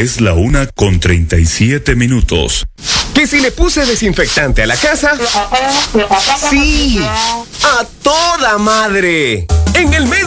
Es la 1:37. ¿Que si le puse desinfectante a la casa? ¡Sí! ¡A toda madre! En el mes